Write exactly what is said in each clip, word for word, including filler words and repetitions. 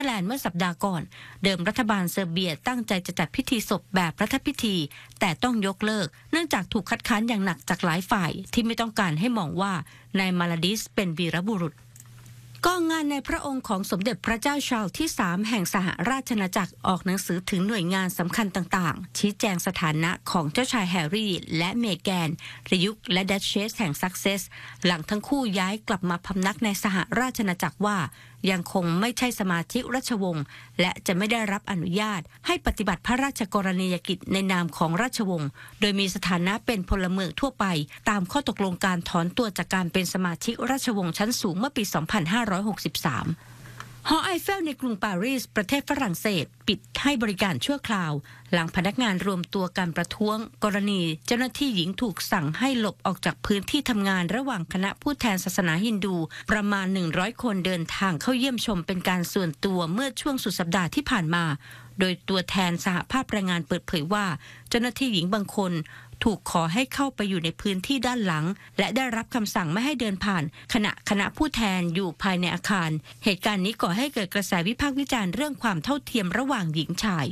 แลนด์เมื่อสัปดาห์ก่อนเดิมรัฐบาลเซอร์เบียตั้งใจจะจัดพิธีศพแบบรัฐพิธีแต่ต้องยกเลิกเนื่องจากถูกคัดค้านอย่างหนักจากหลายฝ่ายที่ไม่ต้องการให้มองว่านายมาลาดิสเป็นวีรบุรุษก็งานในพระองค์ของสมเด็จพระเจ้าชาร์ลส์ที่สามแห่งสหราชอาณาจักรออกหนังสือถึงหน่วยงานสำคัญต่างๆชี้แจงสถานะของเจ้าชายแฮร์รี่และเมแกนระยุกต์และดัชเชสแห่งซักเซสหลังทั้งคู่ย้ายกลับมาพำนักในสหราชอาณาจักรว่ายังคงไม่ใช่สมาชิกราชวงศ์และจะไม่ได้รับอนุญาตให้ปฏิบัติพระราชกรณียกิจในนามของราชวงศ์โดยมีสถานะเป็นพลเมืองทั่วไปตามข้อตกลงการถอนตัวจากการเป็นสมาชิกราชวงศ์ชั้นสูงเมื่อปี สองพันห้าร้อยหกสิบสามหอไอเฟลในกรุงปารีสประเทศฝรั่งเศสปิดให้บริการชั่วคราวหลังพนักงานรวมตัวกันประท้วงกรณีเจ้าหน้าที่หญิงถูกสั่งให้หลบออกจากพื้นที่ทำงานระหว่างคณะผู้แทนศาสนาฮินดูประมาณหนึ่งร้อยคนเดินทางเข้าเยี่ยมชมเป็นการส่วนตัวเมื่อช่วงสุดสัปดาห์ที่ผ่านมาโดยตัวแทนสหภาพแรงงานเปิดเผยว่าเจ้าหน้าที่หญิงบางคนถูกขอให้เข้าไปอยู่ในพื้นที่ด้านหลังและได้รับคำสั่งไม่ให้เดินผ่านขณะคณะผู้แทนอยู่ภายในอาคารเหตุการณ์นี้ก่อให้เกิดกระแสวิพากษ์วิจารณ์เรื่องความเท่าเทียมระหว่างหญิงชาย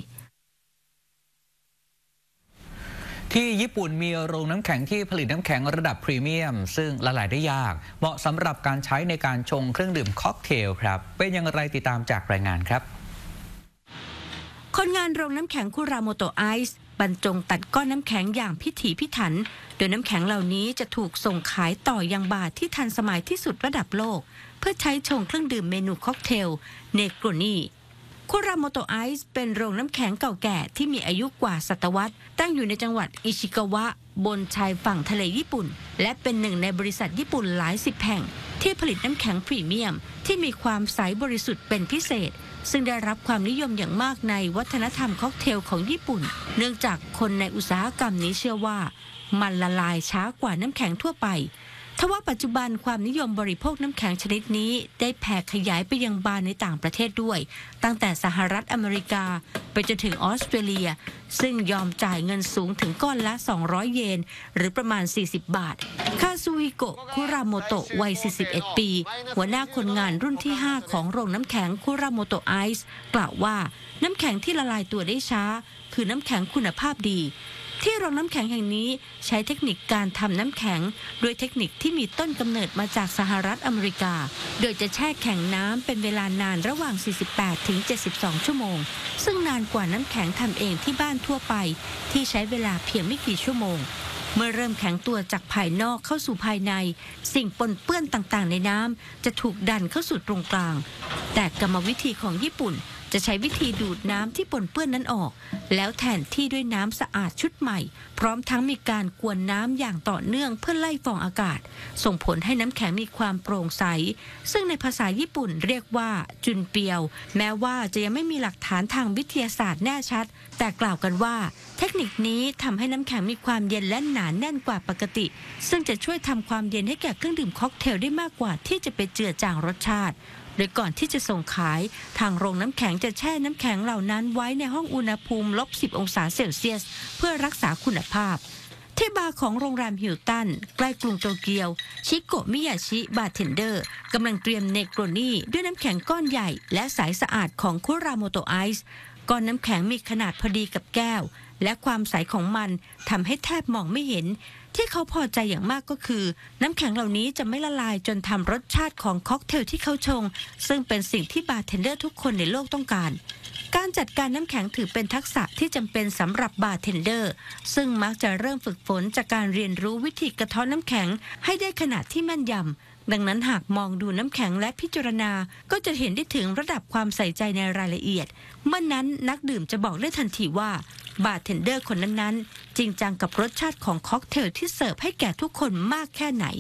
ที่ญี่ปุ่นมีโรงน้ำแข็งที่ผลิตน้ำแข็งระดับพรีเมียมซึ่งละลายได้ยากเหมาะสำหรับการใช้ในการชงเครื่องดื่มค็อกเทลครับเป็นอย่างไรติดตามจากรายงานครับคนงานโรงน้ำแข็งคุราโมโตะไอซ์บรรจงตัดก้อนน้ำแข็งอย่างพิถีพิถันโดยน้ำแข็งเหล่านี้จะถูกส่งขายต่อยังบาร์ที่ทันสมัยที่สุดระดับโลกเพื่อใช้ชงเครื่องดื่มเมนูค็อกเทลเนโกรนีคุราโมโตะไอซ์เป็นโรงน้ำแข็งเก่าแก่ที่มีอายุกว่าศตวรรษตั้งอยู่ในจังหวัดอิชิกาวะบนชายฝั่งทะเลญี่ปุ่นและเป็นหนึ่งในบริษัทญี่ปุ่นหลายสิบแห่งที่ผลิตน้ำแข็งพรีเมียมที่มีความใสบริสุทธิ์เป็นพิเศษซึ่งได้รับความนิยมอย่างมากในวัฒนธรรมค็อกเทลของญี่ปุ่นเนื่องจากคนในอุตสาหกรรมนี้เชื่อว่ามันละลายช้ากว่าน้ำแข็งทั่วไปทว่าปัจจุบันความนิยมบริโภคน้ำแข็งชนิดนี้ได้แผ่ขยายไปยังบาร์ในต่างประเทศด้วยตั้งแต่สหรัฐอเมริกาไปจนถึงออสเตรเลียซึ่งยอมจ่ายเงินสูงถึงก้อนละสองร้อยเยนหรือประมาณสี่สิบบาทคาซูฮิโกะคุราโมโตะวัยสี่สิบเอ็ดปีหัวหน้าคนงานรุ่นที่ห้าของโรงน้ำแข็งคุราโมโตะไอซ์กล่าวว่าน้ำแข็งที่ละลายตัวได้ช้าคือน้ำแข็งคุณภาพดีที่โรงน้ำแข็งแห่งนี้ใช้เทคนิคการทำน้ำแข็งโดยเทคนิคที่มีต้นกำเนิดมาจากสหรัฐอเมริกาโดยจะแช่แข็งน้ำเป็นเวลานานระหว่างสี่สิบแปดถึงเจ็ดสิบสองชั่วโมงซึ่งนานกว่าน้ำแข็งทำเองที่บ้านทั่วไปที่ใช้เวลาเพียงไม่กี่ชั่วโมงเมื่อเริ่มแข็งตัวจากภายนอกเข้าสู่ภายในสิ่งปนเปื้อนต่างๆในน้ำจะถูกดันเข้าสู่ตรงกลางแต่กรรมวิธีของญี่ปุ่นจะใช้วิธีดูดน้ำที่ปนเปื้อนนั้นออกแล้วแทนที่ด้วยน้ำสะอาดชุดใหม่พร้อมทั้งมีการกวนน้ำอย่างต่อเนื่องเพื่อไล่ฟองอากาศส่งผลให้น้ำแข็งมีความโปร่งใสซึ่งในภาษาญี่ปุ่นเรียกว่าจุนเปียวแม้ว่าจะยังไม่มีหลักฐานทางวิทยาศาสตร์แน่ชัดแต่กล่าวกันว่าเทคนิคนี้ทำให้น้ำแข็งมีความเย็นและหนาแน่นกว่าปกติซึ่งจะช่วยทำความเย็นให้แก่เครื่องดื่มค็อกเทลได้มากกว่าที่จะไปเจือจางรสชาติโดยก่อนที่จะส่งขายทางโรงน้ำแข็งจะแช่น้ำแข็งเหล่านั้นไว้ในห้องอุณหภูมิลบสิบองศาเซลเซียสเพื่อรักษาคุณภาพที่บาร์ของโรงแรมฮิลตันใกล้กรุงโตเกียวชิโกะมิยาชิบาร์เทนเดอร์กำลังเตรียมเนโกรนีด้วยน้ำแข็งก้อนใหญ่และใสสะอาดของคุราโมโตะไอซ์ก้อนน้ำแข็งมีขนาดพอดีกับแก้วและความใสของมันทำให้แทบมองไม่เห็นที่เขาพอใจอย่างมากก็คือน้ำแข็งเหล่านี้จะไม่ละลายจนทำรสชาติของค็อกเทลที่เขาชงซึ่งเป็นสิ่งที่บาร์เทนเดอร์ทุกคนในโลกต้องการการจัดการน้ำแข็งถือเป็นทักษะที่จำเป็นสำหรับบาร์เทนเดอร์ซึ่งมักจะเริ่มฝึกฝนจากการเรียนรู้วิธีกระท้อนน้ำแข็งให้ได้ขนาดที่แม่นยำดังนั้นหากมองดูน้ำแข็งและพิจารณาก็จะเห็นได้ถึงระดับความใส่ใจในรายละเอียดเมื่อนนั้นนักดื่มจะบอกได้ทันทีว่าบาร์เทนเดอร์คนนั้นๆจริงจังกับรสชาติของค็อกเทลที่เสิร์ฟให้แก่ทุกคนมากแค่ไหน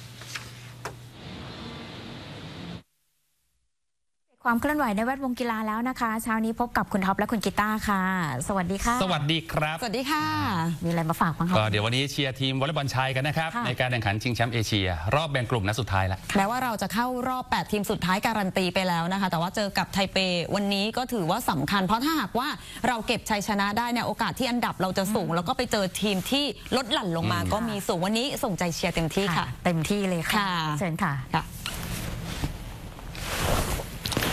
ความเคลื่อนไหวในแวดวงกีฬาแล้วนะคะเช้านี้พบกับคุณท็อปและคุณกีตาร์ค่ะสวัสดีค่ะสวัสดีครับสวัสดีค่ะมีอะไรมาฝากบ้างคะก็เดี๋ยววันนี้เชียร์ทีมวอลเลย์บอลชายกันนะครับในการแข่งขันชิงแชมป์เอเชียรอบแบ่งกลุ่มนัดสุดท้ายแล้วแม้ว่าเราจะเข้ารอบแปดทีมสุดท้ายการันตีไปแล้วนะคะแต่ว่าเจอกับไทเปวันนี้ก็ถือว่าสำคัญเพราะถ้าหากว่าเราเก็บชัยชนะได้เนี่ยโอกาสที่อันดับเราจะสูงแล้วก็ไปเจอทีมที่ลดหลั่นลงมาก็มีสูงวันนี้ส่งใจเชียร์เต็มที่ค่ะเต็มที่เลยค่ะเชิญค่ะค่ะ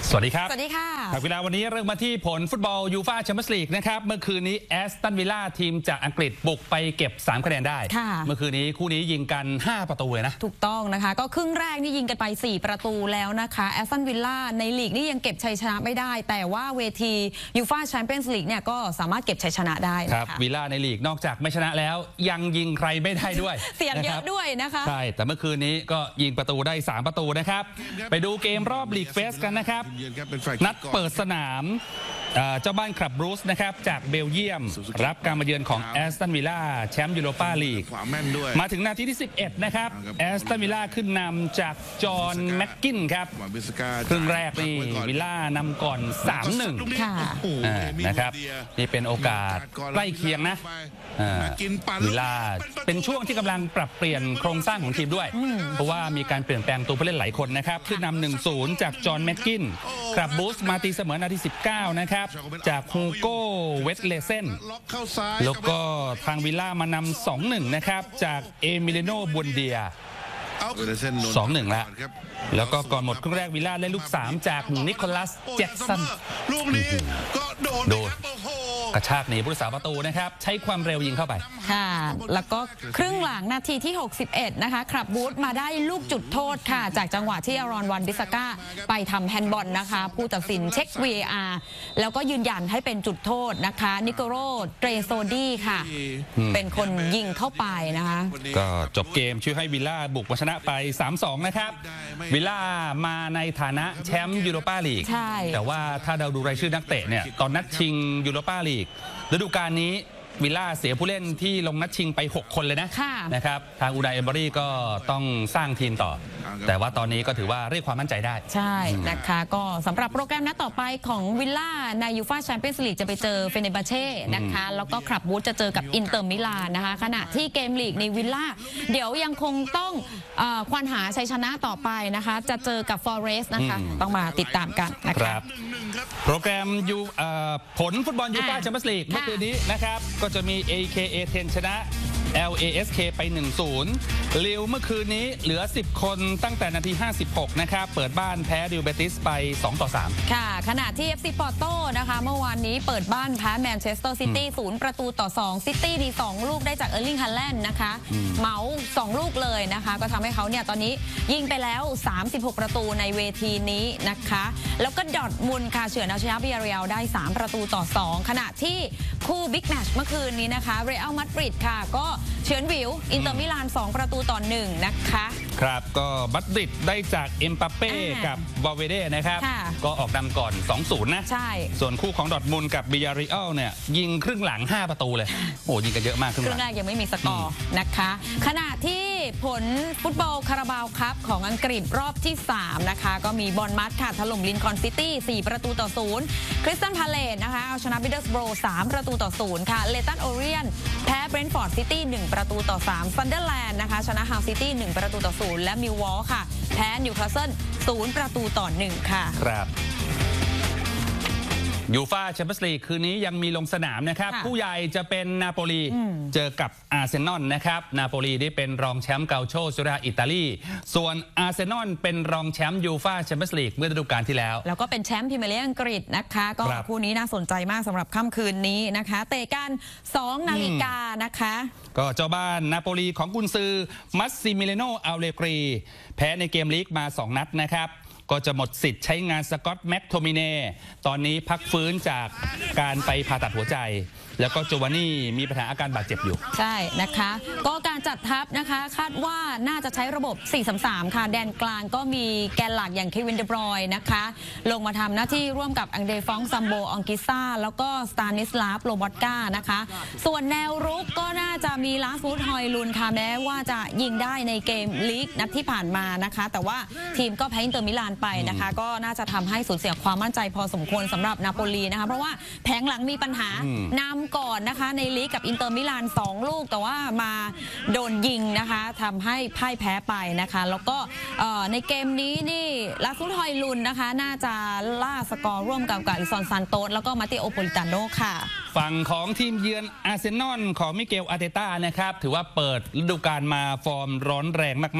สวัสดีครับสวัสดีค่ะครับเวลาวันนี้เริ่มมาที่ผลฟุตบอลยูฟ่าแชมเปี้ยนส์ลีกนะครับเมื่อคืนนี้แอสตันวิลล่าทีมจากอังกฤษบุกไปเก็บสามคะแนนได้เมื่อคืนนี้คู่นี้ยิงกันห้าประตูเลยนะถูกต้องนะคะก็ครึ่งแรกนี่ยิงกันไปสี่ประตูแล้วนะคะแอสตันวิลล่าในลีกนี่ยังเก็บชัยชนะไม่ได้แต่ว่าเวทียูฟ่าแชมเปี้ยนส์ลีกเนี่ยก็สามารถเก็บชัยชนะได้ครับวิลล่าในลีกนอกจากไม่ชนะแล้วยังยิงใครไม่ได้ด้วยเสียงเยอะด้วยนะคะใช่แต่เมื่อคืนนี้ก็ยิงประตูได้สามประตูนะครับไปดูเกมรอบลีกเฟสกันนะครับนัดเปิดสนามเจ้าบ้านคลับบรูซนะครับจากเบลเยียมรับการมาเยือนของแอสตันวิลล่าแชมป์ยูโรปาลีกมาถึงนาทีที่สิบเอ็ดนะครับแอสตันวิลล่าขึ้นนำจากจอห์นแม็กกินครับครึ่งแรกนี่วิลล่านำก่อน สามหนึ่งค่ะนะครับนี่เป็นโอกาสใกล้เคียงนะวิลล่าเป็นช่วงที่กำลังปรับเปลี่ยนโครงสร้างของทีมด้วยเพราะว่ามีการเปลี่ยนแปลงตัวผู้เล่นหลายคนนะครับขึ้นนำ หนึ่งศูนย์ จากจอห์นแม็กกินคลับบรูซมาตีเสมอนาทีสิบเก้านะครับจากฮูโก้เวสเลเซนแล้วก็ทางวิลล่ามานำ สองหนึ่ง นะครับจากเอมิเลโนบุนเดีย สองหนึ่ง แล้วแล้วก็ก่อนหมดครึ่งแรกวิลล่าได้ลูกสามจากนิโคลัสเจ็กสันลูกนี้ก็โดนกระชากหนีผู้รักษาประตูนะครับใช้ความเร็วยิงเข้าไปค่ะแล้วก็ครึ่งหลังนาทีที่หกสิบเอ็ดนะคะคลับบูธมาได้ลูกจุดโทษค่ะจากจังหวะที่อารอนวันบิสก้าไปทำแฮนด์บอลนะคะผู้ตัดสินเช็ค วี เอ อาร์ แล้วก็ยืนยันให้เป็นจุดโทษนะคะนิโกโรเตรโซดีค่ะเป็นคนยิงเข้าไปนะคะก็จบเกมช่วยให้วิลล่าบุกมาชนะไป สามสอง นะครับวิลล่ามาในฐานะแชมป์ยูโรปาลีกแต่ว่าถ้าเราดูรายชื่อนักเตะเนี่ยตอนนัดชิงยูโรปาลีกฤดูกาลนี้วิลล่าเสียผู้เล่นที่ลงนัดชิงไปหกคนเลยนะนะครับทางอูไนเอมบอรี่ก็ต้องสร้างทีมต่อแต่ว่าตอนนี้ก็ถือว่าเรียกความมั่นใจได้ใช่นะคะก็สำหรับโปรแกรมนัดต่อไปของวิลล่าในยูฟ่าแชมเปี้ยนส์ลีกจะไปเจอเฟเนบาเช่นะคะแล้วก็คลับบูธจะเจอกับอินเตอร์มิลานนะคะขณะที่เกมลีกในวิลล่าเดี๋ยวยังคงต้องควานหาชัยชนะต่อไปนะคะจะเจอกับฟอเรสต์นะคะต้องมาติดตามกันนะครับโปรแกรมยูผลฟุตบอลยูฟ่าแชมเปี้ยนส์ลีกเมื่อคืนนี้นะครับก็จะมี เอ เค เอ เทน ชนะ แอล เอ เอส เค ไป หนึ่งศูนย์ ลิวเมื่อคืนนี้เหลือสิบคนตั้งแต่นาทีห้าสิบหกนะครับเปิดบ้านแพ้ดิวเบติสไปสองต่อสามค่ะขณะที่ เอฟ ซี ปอร์โตนะคะเมื่อวานนี้เปิดบ้านแพ้แมนเชสเตอร์ซิตี้ศูนย์ประตูต่อสองซิตี้ดีสองลูกได้จากเออร์ลิงฮาแลนด์นะคะเหมาสองลูกเลยนะคะก็ทำให้เขาเนี่ยตอนนี้ยิงไปแล้วสามสิบหกประตูในเวทีนี้นะคะแล้วก็ดอร์ทมุนด์ค่ะเฉือนเอาชนะวิยาเรียลได้สามประตูต่อสองขณะที่คู่บิ๊กแมตช์เมื่อคืนนี้นะคะเรอัลมาดริดค่ะก็เฉือนวิวอินเตอร์มิลานสองประตูต่อหนึ่งนะคะครับก็มาดริดได้จากเอ็มบัปเป้กับวาลเวเดนะครับก็ออกนำก่อน สองศูนย์ นะใช่ส่วนคู่ของดอร์ทมุนด์กับวิยาเรียลเนี่ยยิงครึ่งหลังห้าประตูเลยโอ้ยิงกันเยอะมากครึ่งแรกยังไม่มีสกอร์นะคะขณะที่ผลฟุตบอลคาราบาวคัพของอังกฤษรอบที่สามนะคะก็มีบอร์นมัธค่ะถล่มลินคอล์นซิตี้สี่ประตูต่อศูนย์คริสตัลพาเลซนะคะเอาชนะมิดเดิลสโบรสามประตูต่อศูนย์ค่ะเลตันโอเรียนแพ้เบรนท์ฟอร์ดซิตี้หนึ่งประตูต่อสามซันเดอร์แลนด์นะคะชนะฮาวซิตี้หนึ่งประตูต่อศูนย์และมิลวอลค่ะแพ้นิวคาสเซิลศูนย์ประตูต่อหนึ่งค่ะครับยูฟ่าแชมเปี้ยนส์ลีกคืนนี้ยังมีลงสนามนะครับผู้ใหญ่จะเป็นนาโปลีเจอกับอาร์เซนอลนะครับนาโปลีได้เป็นรองแชมป์เกาโชซูราอิตาลีส่วนอาร์เซนอลเป็นรองแชมป์ยูฟ่าแชมเปี้ยนส์ลีกเมื่อฤดูกาลที่แล้วแล้วก็เป็นแชมป์พรีเมียร์ลีกอังกฤษนะคะก็คู่นี้น่าสนใจมากสำหรับค่ำคืนนี้นะคะเตะกันสองนาฬิกานะคะก็เจ้าบ้านนาโปลีของกุนซือมัสซิมิเลโนอัลเลกรีแพ้ในเกมลีกมาสองนัดนะครับก็จะหมดสิทธิ์ใช้งานสกอตแม็กโทมิเน่ตอนนี้พักฟื้นจากการไปผ่าตัดหัวใจแล้วก็โจวานี่มีปัญหาอาการบาดเจ็บอยู่ใช่นะคะก็การจัดทัพนะคะคาดว่าน่าจะใช้ระบบ สี่ สาม สาม ค่ะแดนกลางก็มีแกนหลักอย่างเควินเดบรอยน์นะคะลงมาทำหน้าที่ร่วมกับอังเดฟองซัมโบองกิซ่าแล้วก็สตานิสลาฟโลบอตกานะคะส่วนแนวรุกก็น่าจะมีลาสมูดฮอยลุนค่ะแม้ว่าจะยิงได้ในเกมลีกนัดที่ผ่านมานะคะแต่ว่าทีมก็แพ้อินเตอร์มิลานไปนะคะก็น่าจะทำให้สูญเสียความมั่นใจพอสมควรสำหรับนาโปลีนะคะเพราะว่าแผงหลังมีปัญหานำก่อนนะคะในลีกกับอินเตอร์มิลานสองลูกแต่ว่ามาโดนยิงนะคะทำให้พ่ายแพ้ไปนะคะแล้วก็ในเกมนี้นี่ลาซุนฮอยลุนนะคะน่าจะล่าสกอร์ร่วมกับกับอิซอนซานโตสแล้วก็มาติโอโปลิตาโนค่ะฝั่งของทีมเยือนอาร์เซนอลของมิเกลอาร์เตต้านะครับถือว่าเปิดฤดูกาลมาฟอร์มร้อนแรงมากๆ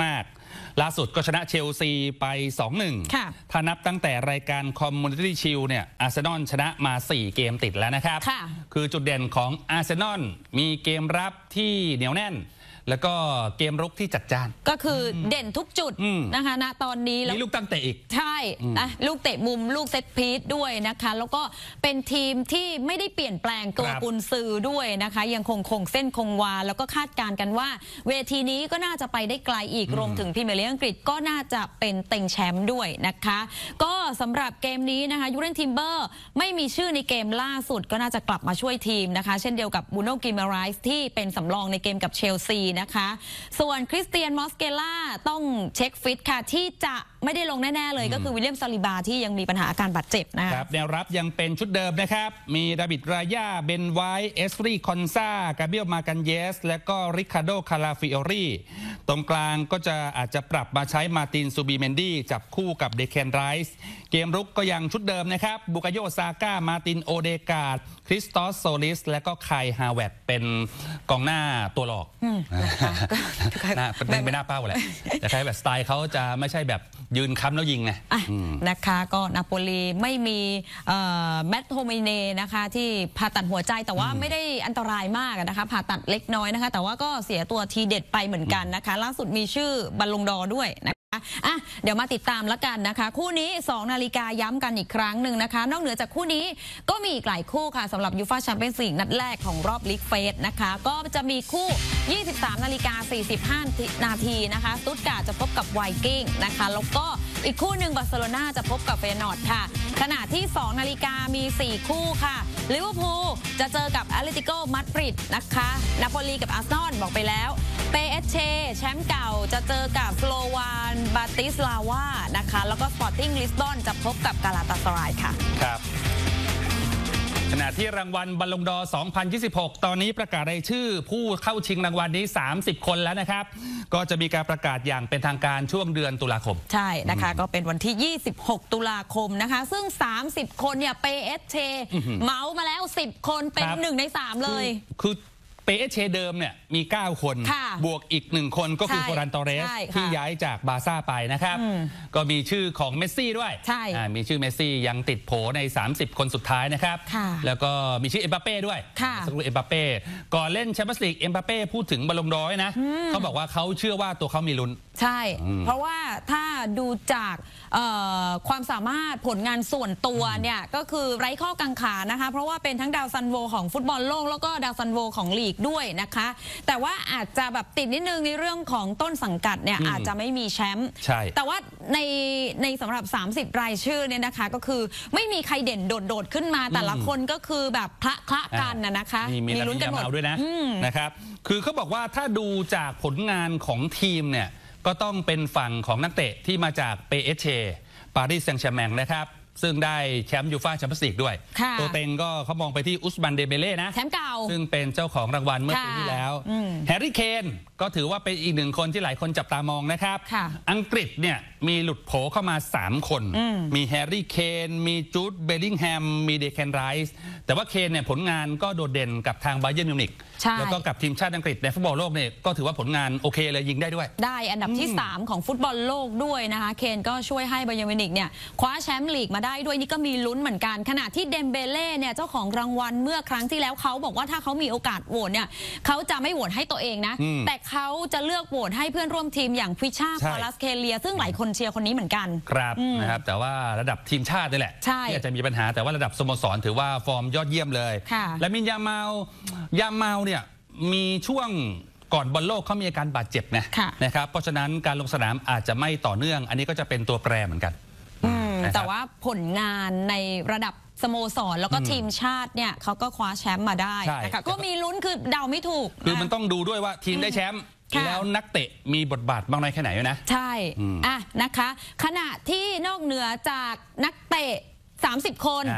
ล่าสุดก็ชนะเชลซีไป สองหนึ่งค่ะถ้านับตั้งแต่รายการ Community Shield เนี่ยอาร์เซนอลชนะมาสี่เกมติดแล้วนะครับค่ะคือจุดเด่นของอาร์เซนอลมีเกมรับที่เหนียวแน่นแล้วก็เกมรุกที่จัดจ้านก็คือเด่นทุกจุดนะคะณตอนนี้แล้วมีลูกตั้งเตะอีกใช่นะลูกเตะมุมลูกเซตพีซด้วยนะคะแล้วก็เป็นทีมที่ไม่ได้เปลี่ยนแปลงตัวกุนซือด้วยนะคะยังคงคงเส้นคงวาแล้วก็คาดการณ์กันว่าเวทีนี้ก็น่าจะไปได้ไกลอีกรวมถึงพรีเมียร์ลีกอังกฤษก็น่าจะเป็นเต็งแชมป์ด้วยนะคะก็สำหรับเกมนี้นะคะยูเรนทิมเบอร์ไม่มีชื่อในเกมล่าสุดก็น่าจะกลับมาช่วยทีมนะคะเช่นเดียวกับบูโน่กิมาไรส์ที่เป็นสำรองในเกมกับเชลซีนะคะส่วนคริสเตียนมอสเกล่าต้องเช็คฟิตค่ะที่จะไม่ได้ลงแน่ๆเลยก็คือวิลเลียมซาลิบาที่ยังมีปัญหาอาการบาดเจ็บนะครับแนวรับยังเป็นชุดเดิมนะครับมีดาวิดรายาเบนไวท์เอสฟรีคอนซากาเบียลมากันเยสและก็ริคาโดคาลาฟิโอรีตรงกลางก็จะอาจจะปรับมาใช้มาตินซูบีเมนดี้จับคู่กับเดเคนไรส์เกมรุกก็ยังชุดเดิมนะครับบุกาโยซาก้ามาตินโอเดกาดคริสตอสโซลิสและก็ไคฮาเวตเป็นกองหน้าตัวหลอกหน้าเป็นไม่หน้าเป้าแหละแต่ใครแบบสไตล์เขาจะไม่ใช่แบบยืนค้ำแล้วยิงไงนะคะก็นาโปลีไม่มีแมตโทมิเน่นะคะที่ผ่าตัดหัวใจแต่ว่าไม่ได้อันตรายมากนะคะผ่าตัดเล็กน้อยนะคะแต่ว่าก็เสียตัวทีเด็ดไปเหมือนกันนะคะล่าสุดมีชื่อบัลลงดอร์ด้วยนะคะอ่ะเดี๋ยวมาติดตามแล้วกันนะคะคู่นี้สองนาฬิกาย้ำกันอีกครั้งหนึ่งนะคะนอกเหนือจากคู่นี้ก็มีอีกหลายคู่ค่ะสำหรับยูฟ่าแชมเปี้ยนส์ลีกนัดแรกของรอบลีกเฟสนะคะก็จะมีคู่ ยี่สิบสามนาฬิกาสี่สิบห้านาทีนะคะสตุตการ์ดจะพบกับไวกิ้งนะคะแล้วก็อีกคู่หนึ่งบาร์เซโลนาจะพบกับเฟยนอร์ดค่ะขณะที่สองนาฬิกามีสี่คู่ค่ะลิเวอร์พูลจะเจอกับแอตเลติโกมาดริดนะคะนาโปลีกับอาร์เซนอลบอกไปแล้วเปเอสเชแชมป์เก่าจะเจอกับสโลวานบาติสลาวานะคะแล้วก็สปอร์ติ้งลิสบอนจะพบกับกาลาตาสารายค่ะครับขณะที่รางวัลบัลลงดอร์ สองพันยี่สิบหก ตอนนี้ประกาศรายชื่อผู้เข้าชิงรางวัลนี้สามสิบคนแล้วนะครับก็จะมีการประกาศอย่างเป็นทางการช่วงเดือนตุลาคมใช่นะคะก็เป็นวันที่ยี่สิบหกตุลาคมนะคะซึ่งสามสิบคนเนี่ยเปเอสเชเมาส์มาแล้วสิบคนเป็นหนึ่งในสามเลยคือเปเอสเชเดิมเนี่ยมีเก้าคนบวกอีกหนึ่งคนก็คือโฟรันตอเรสที่ย้ายจากบาร์ซ่าไปนะครับก็มีชื่อของเมสซี่ด้วยมีชื่อเมสซี่ยังติดโผในสามสิบคนสุดท้ายนะครับแล้วก็มีชื่อเอ็มบัปเป้ด้วยสักรูเอ็มบัปเป้ก่อนเล่นแชมเปี้ยนส์ลีกเอ็มบัปเป้พูดถึงบัลลงดอร์นะเขาบอกว่าเขาเชื่อว่าตัวเขามีลุ้นใช่เพราะว่าถ้าดูจากความสามารถผลงานส่วนตัวเนี่ยก็คือไร้ข้อกังขานะคะเพราะว่าเป็นทั้งดาวซันโวของฟุตบอลโลกแล้วก็ดาวซันโวของลีกด้วยนะคะแต่ว่าอาจจะแบบติดนิดนึงในเรื่องของต้นสังกัดเนี่ยอาจจะไม่มีแชมป์แต่ว่าในในสำหรับสามสิบรายชื่อเนี่ยนะคะก็คือไม่มีใครเด่นโดดๆขึ้นมาแต่ละคนก็คือแบบพระคละกันนะคะมีลุ้นกันหมดด้วยนะนะครับคือเขาบอกว่าถ้าดูจากผลงานของทีมเนี่ยก็ต้องเป็นฝั่งของนักเตะที่มาจากเปเอสเชปารีสแซงต์แชร์แมงนะครับซึ่งได้แชมป์ยูฟ่าแชมเปี้ยนส์ลีกด้วยตัวเต็งก็เขามองไปที่อุสมันเดเบเล่นะแชมป์เก่าซึ่งเป็นเจ้าของรางวัลเมื่อปีที่แล้วแฮร์รี่เคนก็ถือว่าเป็นอีกหนึ่งคนที่หลายคนจับตามองนะครับอังกฤษเนี่ยมีหลุดโผเข้ามาสามคนมีแฮร์รี่เคนมีจูดเบลลิงแฮมมีเดเคนไรส์แต่ว่าเคนเนี่ยผลงานก็โดดเด่นกับทางบาเยิร์นมิวนิกแล้วก็กับทีมชาติอังกฤษในฟุตบอลโลกเนี่ยก็ถือว่าผลงานโอเคเลยยิงได้ด้วยได้อันดับที่สามของฟุตบอลโลกด้วยนะคะเคนก็ช่วยให้บาเยิร์นมิวนิกเนี่ยคว้าแชมป์ลีกมาได้ด้วยนี่ก็มีลุ้นเหมือนกันขณะที่เดมเบเล่เนี่ยเจ้าของรางวัลเมื่อครั้งที่แล้วเขาบอกว่าถ้าเขามีโอกาสโหวตเนี่ยเขาจะไม่โหวตให้ตัวเองนะแต่เขาจะเลือกโหวตให้เพื่อนร่วมทีมอย่างฟิชาคอลัสเคเลียซึ่งหลายคนเชียร์คนนี้เหมือนกันครับนะครับแต่ว่าระดับทีมชาตินี่แหละที่อาจจะมีปัญหาแต่ว่าระดับสโมสรถือว่าฟอร์มยอดเยี่ยมเลยและมินยาเมายาเมาเนี่ยมีช่วงก่อนบอลโลกเขามีอาการบาดเจ็บไงนะครับเพราะฉะนั้นการลงสนามอาจจะไม่ต่อเนื่องอันนี้ก็จะเป็นตัวแปรเหมือนกันแต่ว่าผลงานในระดับสโมสรแล้วก็ทีมชาติเนี่ยเขาก็คว้าแชมป์มาได้นะคะก็มีลุ้นคือเดาไม่ถูกคือมันต้องดูด้วยว่าทีมได้แชมป์แล้วนักเตะมีบทบาทบ้างน้อยแค่ไหนนะใช่อ่ะนะคะขณะที่นอกเหนือจากนักเตะสามสิบคนที่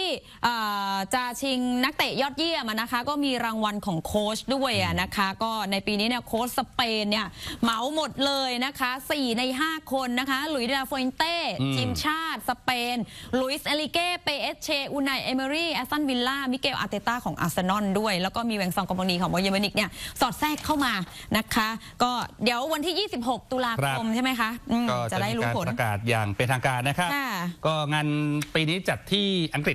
จะชิงนักเตะยอดเยี่ยมนะคะ ก็มีรางวัลของโค้ชด้วยนะคะ ก็ในปีนี้เนี่ยโค้ชสเปนเนี่ยเหมาหมดเลยนะคะสี่ในห้าคนนะคะหลุยส์ เดลาฟอยนเต้ทีมชาติสเปนลุยส์ เอลิเก้เปเอสเชอูไนเอเมรี่แอสตันวิลล่ามิเกลอาร์เตต้าของอาร์เซนอลด้วยแล้วก็มีแวงซองกอมบานีของบาเยิร์นมิวนิกเนี่ยสอดแทรกเข้ามานะคะก็เดี๋ยววันที่ยี่สิบหกตุลาคมใช่ไหมคะก็จะได้รู้ผลประกาศอย่างเป็นทางการนะครับก็งานปีนี้จัดที่อังกฤษ